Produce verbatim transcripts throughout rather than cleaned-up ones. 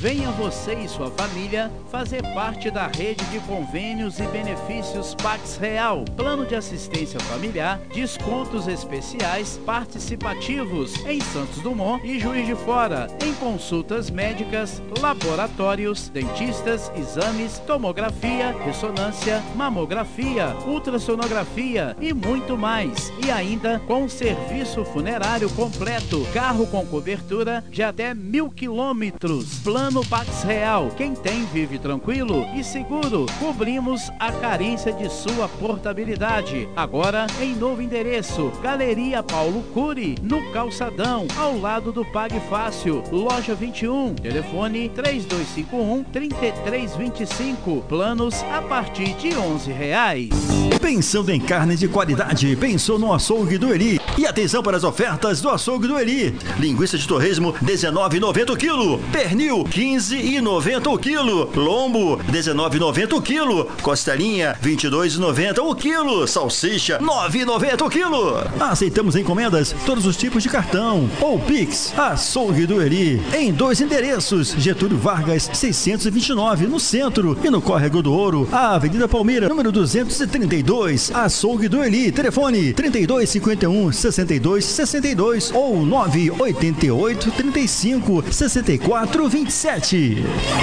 Venha você e sua família fazer parte da rede de convênios e benefícios Pax Real. Plano de assistência familiar, descontos especiais participativos em Santos Dumont e Juiz de Fora, em consultas médicas, laboratórios, dentistas, exames, tomografia, ressonância, mamografia, ultrassonografia e muito mais. E ainda com serviço funerário completo, carro com cobertura de até mil quilômetros. Plano Pax Real. Quem tem vive tranquilo e seguro. Cobrimos a carência de sua portabilidade. Agora em novo endereço, Galeria Paulo Cury, no Calçadão, ao lado do Pague Fácil, loja vinte e um, telefone três dois cinco um, três três dois cinco, planos a partir de onze reais. Pensando em carne de qualidade, pensou no Açougue do Eli. E atenção para as ofertas do Açougue do Eli. Linguiça de torresmo, dezenove reais e noventa centavos o quilo. Pernil, quinze reais e noventa centavos o quilo. Lombo, dezenove reais e noventa centavos o quilo. Costelinha, vinte e dois reais e noventa centavos o quilo. Salsicha, nove reais e noventa centavos o quilo. Aceitamos encomendas, todos os tipos de cartão ou Pix. Açougue do Eli, em dois endereços, Getúlio Vargas, seiscentos e vinte e nove, no centro, e no Córrego do Ouro, a Avenida Palmeira, número duzentos e trinta e dois. Açougue do Eli, telefone trinta e dois cinquenta e um, sessenta e dois sessenta e dois ou nove oito oito, trinta e cinco, sessenta e quatro, vinte e sete.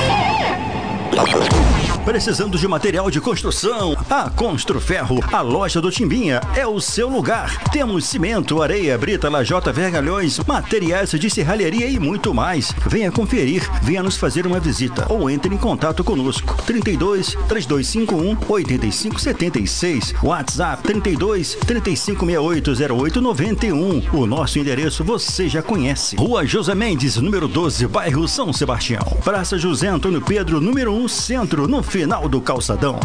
Precisando de material de construção? A Construferro, a loja do Timbinha, é o seu lugar. Temos cimento, areia, brita, lajota, vergalhões, materiais de serralheria e muito mais. Venha conferir, venha nos fazer uma visita ou entre em contato conosco. trinta e dois, três dois cinco um, oito cinco sete seis, WhatsApp trinta e dois, trinta e cinco sessenta e oito, zero oito noventa e um. O nosso endereço você já conhece. Rua José Mendes, número doze, bairro São Sebastião. Praça José Antônio Pedro, número um, centro, no final do calçadão.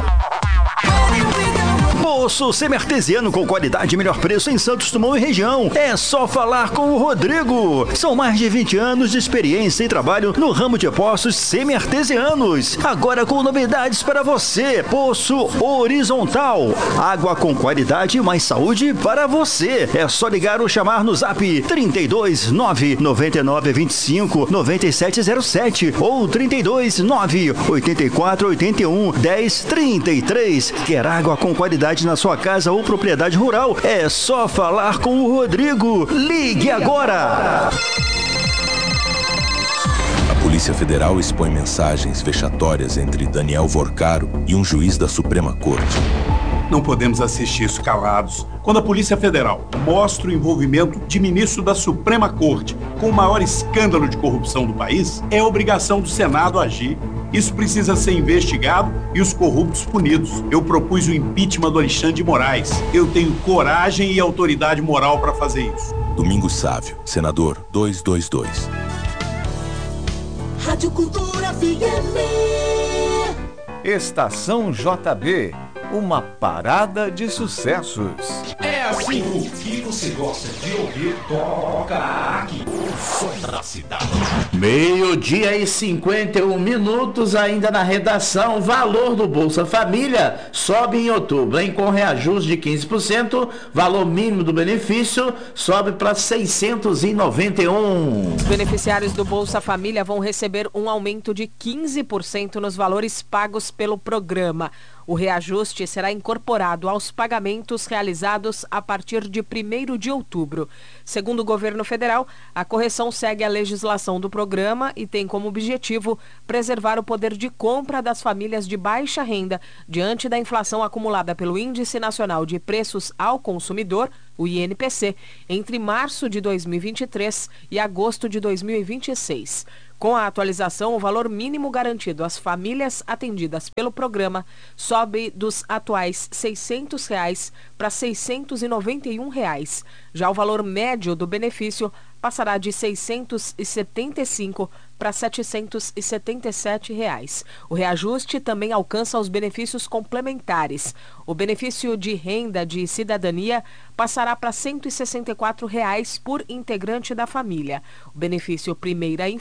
Poço semi-artesiano com qualidade e melhor preço em Santos Dumont e região. É só falar com o Rodrigo. São mais de vinte anos de experiência e trabalho no ramo de poços semi-artesianos. Agora com novidades para você. Poço horizontal. Água com qualidade e mais saúde para você. É só ligar ou chamar no zap trinta e dois, nove nove nove, vinte e cinco, noventa e sete zero sete ou trinta e dois, nove oito quatro, oito um, dez, trinta e três. Quer água com qualidade na sua casa ou propriedade rural? É só falar com o Rodrigo. Ligue agora! A Polícia Federal expõe mensagens vexatórias entre Daniel Vorcaro e um juiz da Suprema Corte. Não podemos assistir isso calados. Quando a Polícia Federal mostra o envolvimento de ministro da Suprema Corte com o maior escândalo de corrupção do país, é obrigação do Senado agir. Isso precisa ser investigado e os corruptos punidos. Eu propus o impeachment do Alexandre de Moraes. Eu tenho coragem e autoridade moral para fazer isso. Domingos Sávio, senador duzentos e vinte e dois. Rádio Cultura F M. Estação J B, uma parada de sucessos. É assim, o que você gosta de ouvir, toca aqui. O som da cidade. Meio-dia e cinquenta e um minutos ainda na redação. Valor do Bolsa Família sobe em outubro, hein? Com reajuste de quinze por cento. Valor mínimo do benefício sobe para seiscentos e noventa e um. Os beneficiários do Bolsa Família vão receber um aumento de quinze por cento nos valores pagos pelo programa. O reajuste será incorporado aos pagamentos realizados a partir de primeiro de outubro. Segundo o governo federal, a correção segue a legislação do programa e tem como objetivo preservar o poder de compra das famílias de baixa renda diante da inflação acumulada pelo Índice Nacional de Preços ao Consumidor, o I N P C, entre março de dois mil e vinte e três e agosto de dois mil e vinte e seis. Com a atualização, o valor mínimo garantido às famílias atendidas pelo programa sobe dos atuais seiscentos reais para seiscentos e noventa e um reais. Já o valor médio do benefício passará de seiscentos e setenta e cinco para setecentos e setenta e sete reais. O reajuste também alcança os benefícios complementares. O benefício de renda de cidadania passará para cento e sessenta e quatro reais por integrante da família. O benefício Primeira Infância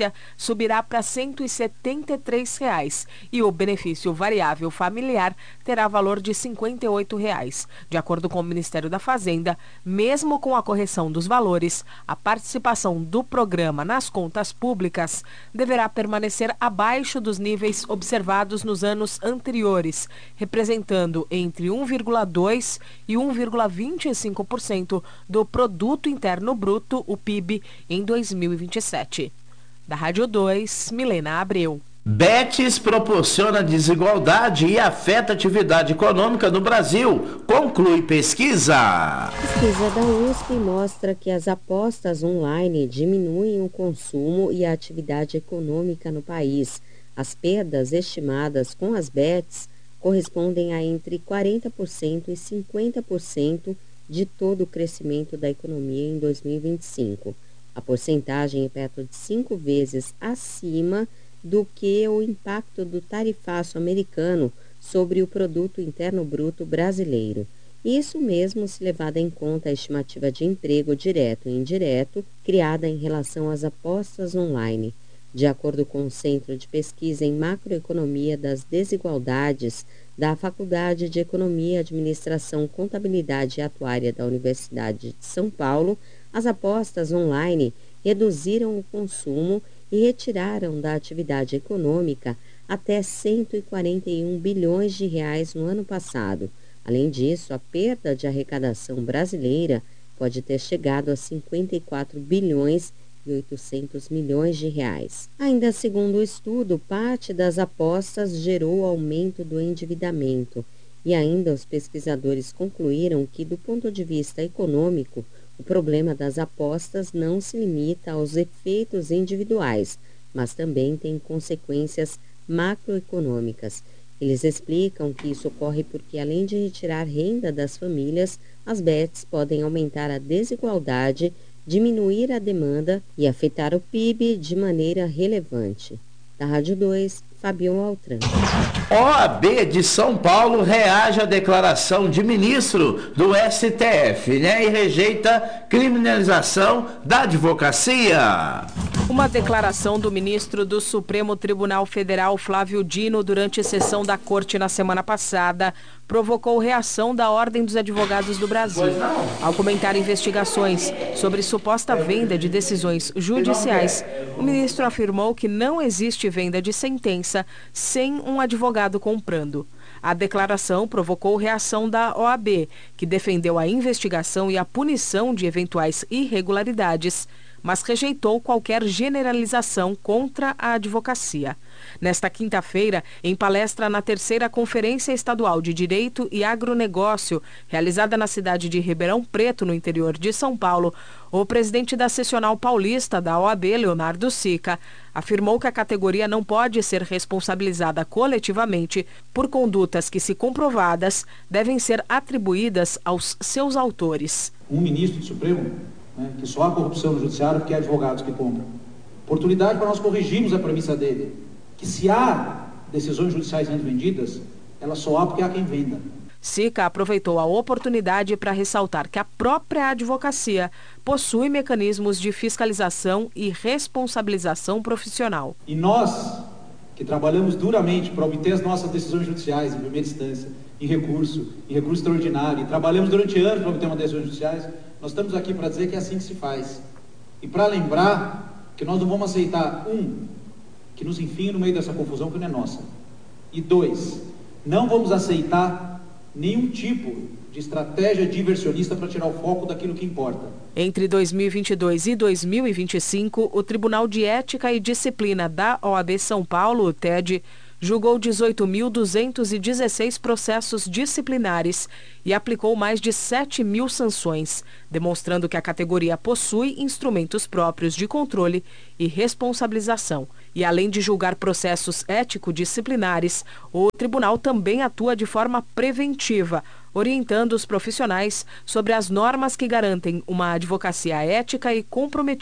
referência subirá para cento e setenta e três reais e o benefício variável familiar terá valor de cinquenta e oito reais. De acordo com o Ministério da Fazenda, mesmo com a correção dos valores, a participação do programa nas contas públicas deverá permanecer abaixo dos níveis observados nos anos anteriores, representando entre um vírgula dois por cento e um vírgula vinte e cinco por cento do Produto Interno Bruto, o P I B, em dois mil e vinte e sete. Da Rádio dois, Milena Abreu. Betis proporciona desigualdade e afeta a atividade econômica no Brasil, conclui pesquisa. Pesquisa da U S P mostra que as apostas online diminuem o consumo e a atividade econômica no país. As perdas estimadas com as bets correspondem a entre quarenta por cento e cinquenta por cento de todo o crescimento da economia em dois mil e vinte e cinco. A porcentagem é perto de cinco vezes acima do que o impacto do tarifaço americano sobre o Produto Interno Bruto brasileiro. Isso mesmo se levada em conta a estimativa de emprego direto e indireto criada em relação às apostas online. De acordo com o Centro de Pesquisa em Macroeconomia das Desigualdades da Faculdade de Economia, Administração, Contabilidade e Atuária da Universidade de São Paulo, as apostas online reduziram o consumo e retiraram da atividade econômica até cento e quarenta e um bilhões de reais no ano passado. Além disso, a perda de arrecadação brasileira pode ter chegado a cinquenta e quatro bilhões e oitocentos milhões de reais. Ainda segundo o estudo, parte das apostas gerou aumento do endividamento e ainda os pesquisadores concluíram que, do ponto de vista econômico, o problema das apostas não se limita aos efeitos individuais, mas também tem consequências macroeconômicas. Eles explicam que isso ocorre porque, além de retirar renda das famílias, as bets podem aumentar a desigualdade, diminuir a demanda e afetar o P I B de maneira relevante. Da Rádio dois, Fabiola Altran. O A B de São Paulo reage à declaração de ministro do S T F, né, e rejeita criminalização da advocacia. Uma declaração do ministro do Supremo Tribunal Federal, Flávio Dino, durante sessão da Corte na semana passada, provocou reação da Ordem dos Advogados do Brasil. Ao comentar investigações sobre suposta venda de decisões judiciais, o ministro afirmou que não existe venda de sentença sem um advogado comprando. A declaração provocou reação da O A B, que defendeu a investigação e a punição de eventuais irregularidades, mas rejeitou qualquer generalização contra a advocacia. Nesta quinta-feira, em palestra na terceira Conferência Estadual de Direito e Agronegócio, realizada na cidade de Ribeirão Preto, no interior de São Paulo, o presidente da Seccional Paulista da O A B, Leonardo Sica, afirmou que a categoria não pode ser responsabilizada coletivamente por condutas que, se comprovadas, devem ser atribuídas aos seus autores. Um ministro do Supremo, né, que só há corrupção no judiciário porque é advogados que compram. Oportunidade para nós corrigirmos a premissa dele, que se há decisões judiciais sendo vendidas, elas só há porque há quem venda. Sica aproveitou a oportunidade para ressaltar que a própria advocacia possui mecanismos de fiscalização e responsabilização profissional. E nós, que trabalhamos duramente para obter as nossas decisões judiciais em primeira instância, em recurso, em recurso extraordinário, e trabalhamos durante anos para obter uma decisão judiciais, nós estamos aqui para dizer que é assim que se faz. E para lembrar que nós não vamos aceitar, um, que nos enfiem no meio dessa confusão que não é nossa. E dois, não vamos aceitar nenhum tipo de estratégia diversionista para tirar o foco daquilo que importa. Entre dois mil e vinte e dois e dois mil e vinte e cinco, o Tribunal de Ética e Disciplina da O A B São Paulo, o T E D, julgou dezoito mil duzentos e dezesseis processos disciplinares e aplicou mais de sete mil sanções, demonstrando que a categoria possui instrumentos próprios de controle e responsabilização. E além de julgar processos ético-disciplinares, o tribunal também atua de forma preventiva, orientando os profissionais sobre as normas que garantem uma advocacia ética e comprometida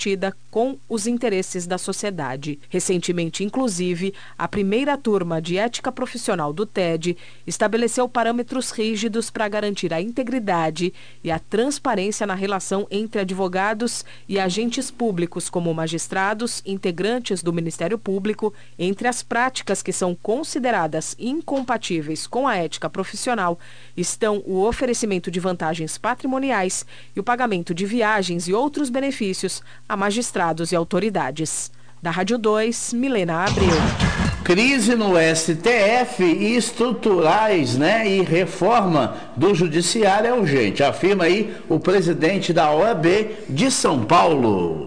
com os interesses da sociedade. Recentemente, inclusive, a primeira turma de ética profissional do T E D estabeleceu parâmetros rígidos para garantir a integridade e a transparência na relação entre advogados e agentes públicos, como magistrados, integrantes do Ministério Público. Entre as práticas que são consideradas incompatíveis com a ética profissional estão o oferecimento de vantagens patrimoniais e o pagamento de viagens e outros benefícios a magistrados e autoridades. Da Rádio dois, Milena Abreu. Crise no S T F e estruturais, né, e reforma do judiciário é urgente, afirma aí o presidente da O A B de São Paulo.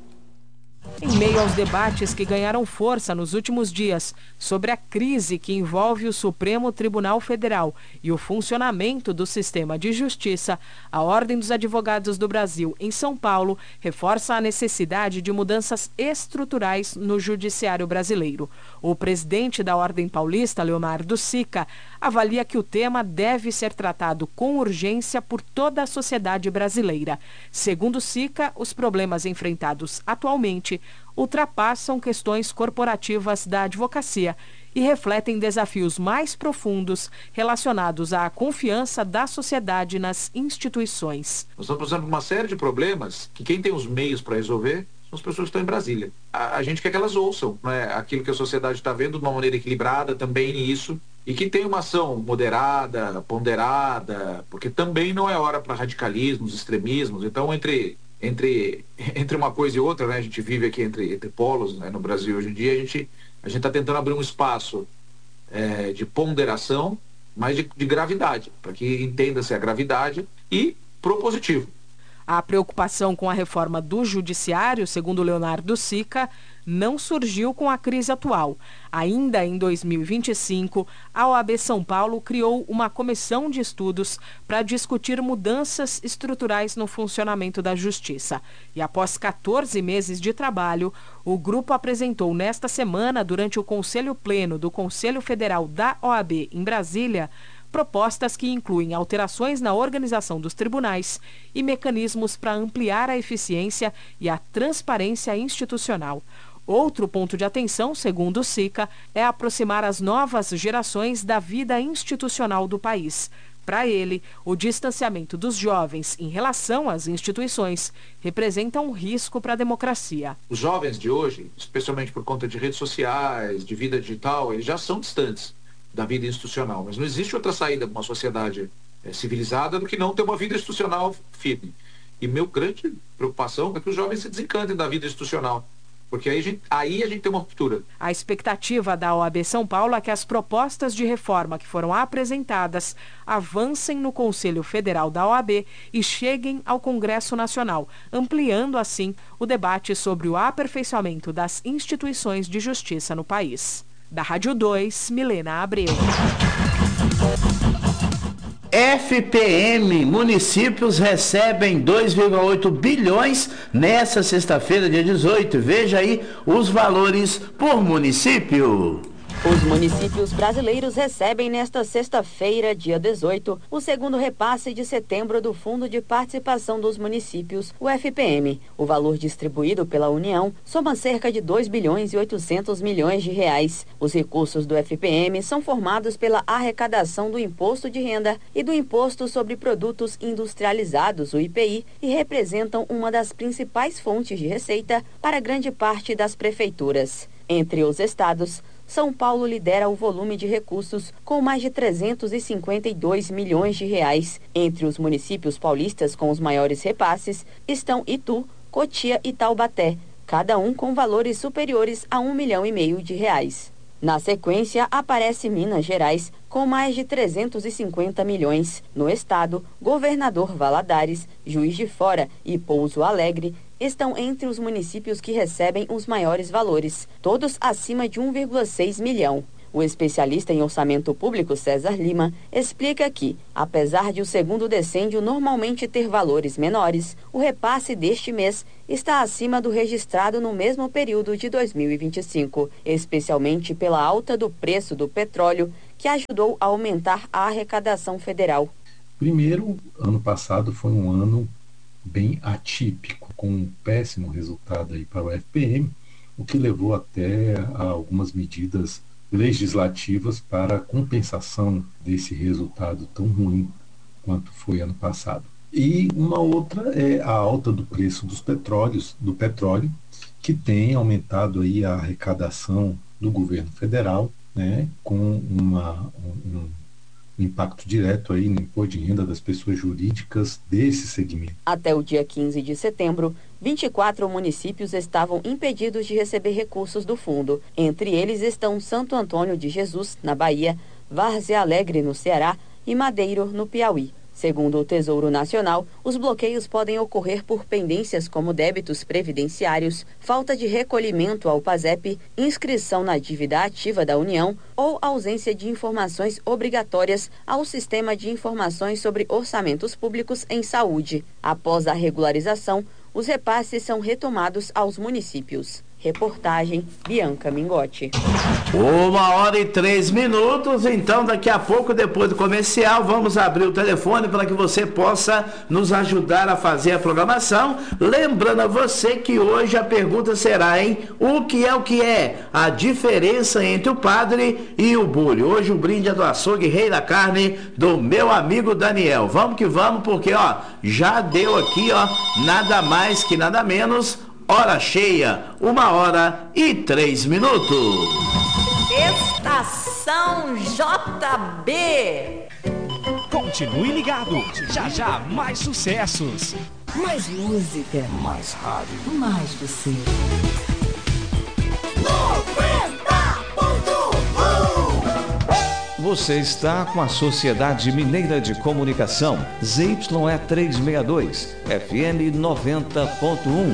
Em meio aos debates que ganharam força nos últimos dias sobre a crise que envolve o Supremo Tribunal Federal e o funcionamento do sistema de justiça, a Ordem dos Advogados do Brasil, em São Paulo, reforça a necessidade de mudanças estruturais no judiciário brasileiro. O presidente da Ordem Paulista, Leonardo Sica, avalia que o tema deve ser tratado com urgência por toda a sociedade brasileira. Segundo Sica, os problemas enfrentados atualmente ultrapassam questões corporativas da advocacia e refletem desafios mais profundos relacionados à confiança da sociedade nas instituições. Nós estamos passando por uma série de problemas que quem tem os meios para resolver são as pessoas que estão em Brasília. A, a gente quer que elas ouçam, né, aquilo que a sociedade está vendo de uma maneira equilibrada também isso, e que tenha uma ação moderada, ponderada, porque também não é hora para radicalismos, extremismos. Então, entre... Entre, entre uma coisa e outra, né, a gente vive aqui entre, entre polos, né, no Brasil hoje em dia, a gente a gente está tentando abrir um espaço é, de ponderação, mas de, de gravidade, para que entenda-se a gravidade e propositivo. A preocupação com a reforma do judiciário, segundo Leonardo Sica, não surgiu com a crise atual. Ainda em dois mil e vinte e cinco, a O A B São Paulo criou uma comissão de estudos para discutir mudanças estruturais no funcionamento da Justiça. E após quatorze meses de trabalho, o grupo apresentou nesta semana, durante o Conselho Pleno do Conselho Federal da O A B em Brasília, propostas que incluem alterações na organização dos tribunais e mecanismos para ampliar a eficiência e a transparência institucional. Outro ponto de atenção, segundo o Sica, é aproximar as novas gerações da vida institucional do país. Para ele, o distanciamento dos jovens em relação às instituições representa um risco para a democracia. Os jovens de hoje, especialmente por conta de redes sociais, de vida digital, eles já são distantes da vida institucional, mas não existe outra saída para uma sociedade é, civilizada do que não ter uma vida institucional firme. E meu grande preocupação é que os jovens se desencantem da vida institucional, porque aí a gente, aí a gente tem uma ruptura. A expectativa da O A B São Paulo é que as propostas de reforma que foram apresentadas avancem no Conselho Federal da O A B e cheguem ao Congresso Nacional, ampliando assim o debate sobre o aperfeiçoamento das instituições de justiça no país. Da Rádio dois, Milena Abreu. F P M, municípios recebem dois vírgula oito bilhões nessa sexta-feira, dia dezoito. Veja aí os valores por município. Os municípios brasileiros recebem nesta sexta-feira, dia dezoito, o segundo repasse de setembro do Fundo de Participação dos Municípios, o F P M. O valor distribuído pela União soma cerca de dois bilhões e oitocentos milhões de reais. Os recursos do F P M são formados pela arrecadação do Imposto de Renda e do Imposto sobre Produtos Industrializados, o I P I, e representam uma das principais fontes de receita para grande parte das prefeituras. Entre os estados, São Paulo lidera o volume de recursos com mais de trezentos e cinquenta e dois milhões de reais. Entre os municípios paulistas com os maiores repasses estão Itu, Cotia e Taubaté, cada um com valores superiores a um milhão e meio de reais. Na sequência, aparece Minas Gerais, com mais de trezentos e cinquenta milhões. No estado, Governador Valadares, Juiz de Fora e Pouso Alegre estão entre os municípios que recebem os maiores valores, todos acima de um vírgula seis milhão. O especialista em orçamento público César Lima explica que, apesar de o segundo decêndio normalmente ter valores menores, o repasse deste mês está acima do registrado no mesmo período de dois mil e vinte e cinco, especialmente pela alta do preço do petróleo, que ajudou a aumentar a arrecadação federal. Primeiro, ano passado foi um ano bem atípico, com um péssimo resultado aí para o F P M, o que levou até a algumas medidas legislativas para a compensação desse resultado tão ruim quanto foi ano passado. E uma outra é a alta do preço dos petróleos, do petróleo, que tem aumentado aí a arrecadação do governo federal, né, com uma, um, um impacto direto aí no imposto de renda das pessoas jurídicas desse segmento. Até o dia quinze de setembro, vinte e quatro municípios estavam impedidos de receber recursos do fundo. Entre eles estão Santo Antônio de Jesus, na Bahia, Várzea Alegre, no Ceará, e Madeiro, no Piauí. Segundo o Tesouro Nacional, os bloqueios podem ocorrer por pendências como débitos previdenciários, falta de recolhimento ao PASEP, inscrição na dívida ativa da União ou ausência de informações obrigatórias ao Sistema de Informações sobre Orçamentos Públicos em Saúde. Após a regularização, os repasses são retomados aos municípios. Reportagem Bianca Mingotti. Uma hora e três minutos, então daqui a pouco, depois do comercial, vamos abrir o telefone para que você possa nos ajudar a fazer a programação. Lembrando a você que hoje a pergunta será, hein? O que é o que é a diferença entre o padre e o bule? Hoje o brinde é do açougue Rei da Carne, do meu amigo Daniel. Vamos que vamos, porque ó, já deu aqui, ó, nada mais que nada menos. Hora cheia, uma hora e três minutos. Estação J B. Continue ligado, já já mais sucessos. Mais música. Mais rádio. Mais você. noventa ponto um. Você está com a Sociedade Mineira de Comunicação, Z Y E trezentos e sessenta e dois, F M noventa ponto um.